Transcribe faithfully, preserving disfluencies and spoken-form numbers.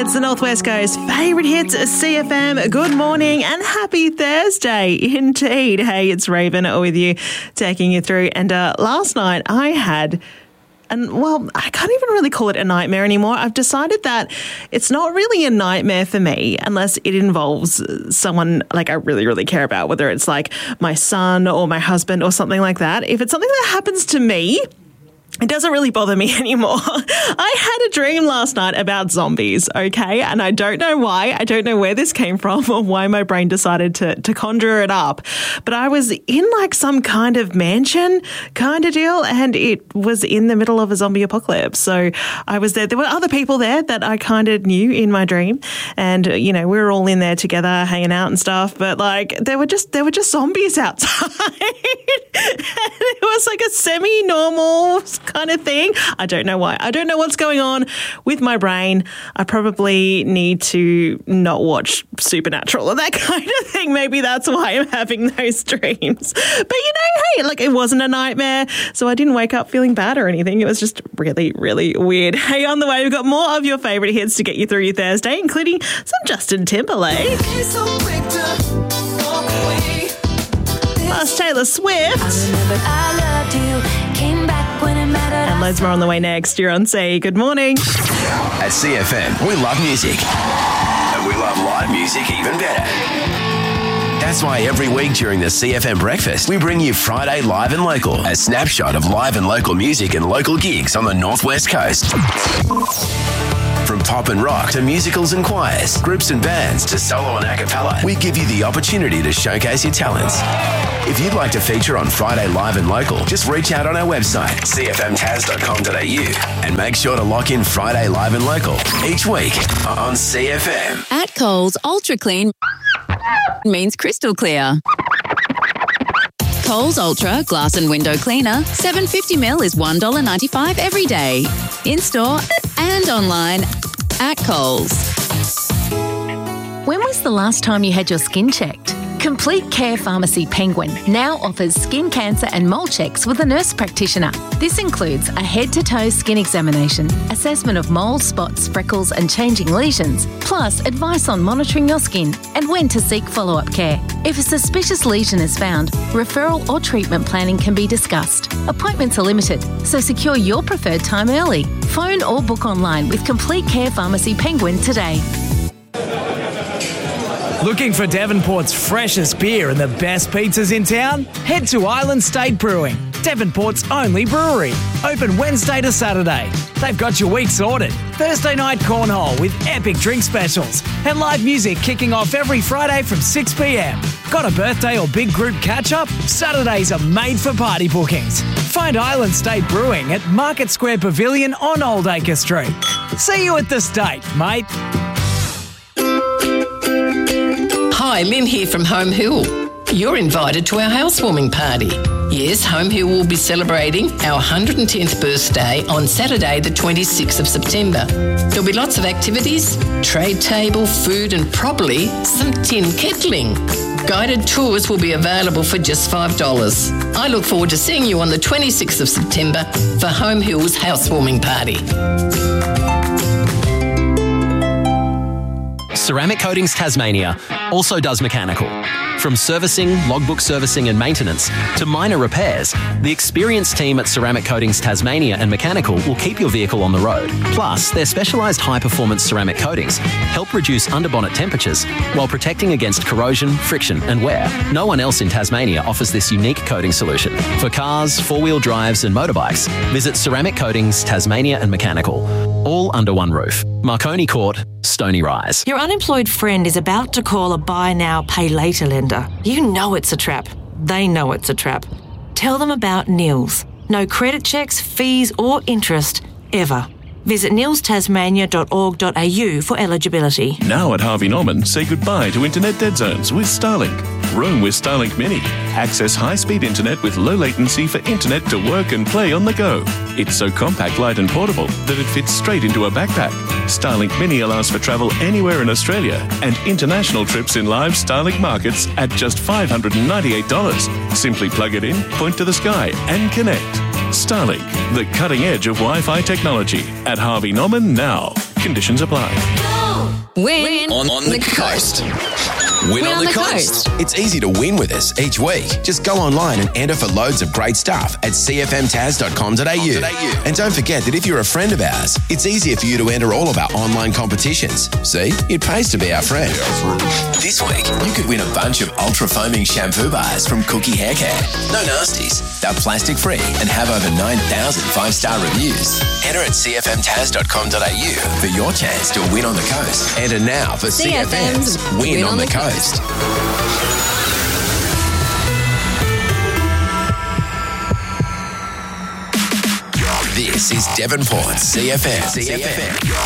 It's the Northwest Coast favourite hits, C F M. Good morning and happy Thursday indeed. Hey, it's Raven with you, taking you through. And uh, last night I had... And, well, I can't even really call it a nightmare anymore. I've decided that it's not really a nightmare for me unless it involves someone like I really, really care about, whether it's like my son or my husband or something like that. If it's something that happens to me, it doesn't really bother me anymore. I had a dream last night about zombies, okay? And I don't know why. I don't know where this came from or why my brain decided to, to conjure it up. But I was in like some kind of mansion kind of deal, and it was in the middle of a zombie apocalypse. So I was there. There were other people there that I kind of knew in my dream. And, you know, we were all in there together hanging out and stuff. But like there were just, there were just zombies outside. And it was like a semi-normal kind of thing. I don't know why. I don't know what's going on with my brain. I probably need to not watch Supernatural or that kind of thing. Maybe that's why I'm having those dreams. But you know, hey, like it wasn't a nightmare, so I didn't wake up feeling bad or anything. It was just really, really weird. Hey, on the way, we've got more of your favourite hits to get you through your Thursday, including some Justin Timberlake. Plus Taylor Swift. I loved you, came back when it mattered. And loads more on the way next. You're on C. Good morning. At C F M, we love music. And we love live music even better. That's why every week during the C F M breakfast, we bring you Friday Live and Local, a snapshot of live and local music and local gigs on the Northwest Coast. From pop and rock to musicals and choirs, groups and bands to solo and a cappella, we give you the opportunity to showcase your talents. If you'd like to feature on Friday Live and Local, just reach out on our website, c f m tas dot com dot a u, and make sure to lock in Friday Live and Local each week on C F M. At Coles, Ultra Clean means crystal clear. Coles Ultra Glass and Window Cleaner, seven hundred fifty milliliters is one dollar ninety-five every day. In-store and online at Coles. When was the last time you had your skin checked? Complete Care Pharmacy Penguin now offers skin cancer and mole checks with a nurse practitioner. This includes a head-to-toe skin examination, assessment of moles, spots, freckles and changing lesions, plus advice on monitoring your skin and when to seek follow-up care. If a suspicious lesion is found, referral or treatment planning can be discussed. Appointments are limited, so secure your preferred time early. Phone or book online with Complete Care Pharmacy Penguin today. Looking for Devonport's freshest beer and the best pizzas in town? Head to Island State Brewing, Devonport's only brewery. Open Wednesday to Saturday. They've got your week sorted. Thursday night cornhole with epic drink specials and live music kicking off every Friday from six p.m. Got a birthday or big group catch-up? Saturdays are made for party bookings. Find Island State Brewing at Market Square Pavilion on Oldacre Street. See you at the State, mate. Hi, Lynn here from Home Hill. You're invited to our housewarming party. Yes, Home Hill will be celebrating our one hundred tenth birthday on Saturday the twenty-sixth of September. There'll be lots of activities, trade table, food and probably some tin kettling. Guided tours will be available for just five dollars. I look forward to seeing you on the twenty-sixth of September for Home Hill's housewarming party. Ceramic Coatings Tasmania also does mechanical. From servicing, logbook servicing and maintenance to minor repairs, the experienced team at Ceramic Coatings Tasmania and Mechanical will keep your vehicle on the road. Plus, their specialised high-performance ceramic coatings help reduce underbonnet temperatures while protecting against corrosion, friction and wear. No one else in Tasmania offers this unique coating solution. For cars, four-wheel drives and motorbikes, visit Ceramic Coatings Tasmania and Mechanical. All under one roof. Marconi Court, Stony Rise. Your unemployed friend is about to call a buy now, pay later lender. You know it's a trap. They know it's a trap. Tell them about Nils. No credit checks, fees or interest, ever. Visit nils tasmania dot org dot a u for eligibility. Now at Harvey Norman, say goodbye to internet dead zones with Starlink. Roam with Starlink Mini. Access high-speed internet with low latency for internet to work and play on the go. It's so compact, light and portable that it fits straight into a backpack. Starlink Mini allows for travel anywhere in Australia and international trips in live Starlink markets at just five hundred ninety-eight dollars. Simply plug it in, point to the sky and connect. Starlink, the cutting edge of Wi-Fi technology. At Harvey Norman now. Conditions apply. Win, On, on the coast. Win, on the coast. It's easy to win with us each week. Just go online and enter for loads of great stuff at c f m taz dot com dot a u. And don't forget that if you're a friend of ours, it's easier for you to enter all of our online competitions. See, it pays to be our friend. This week, you could win a bunch of ultra foaming shampoo bars from Cookie Hair Care. No nasties. They're plastic free and have over nine thousand five-star reviews. Enter at c f m taz dot com dot a u for your chance to win on the coast. Enter now for C F M's Win, on the Coast. This is Devonport's C F M. C F M.